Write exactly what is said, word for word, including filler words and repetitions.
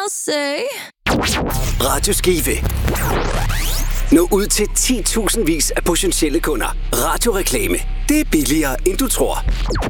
say. Radio Skive. Nå ud til ti tusindvis af potentielle kunder. Radioreklame. Det er billigere, end du tror.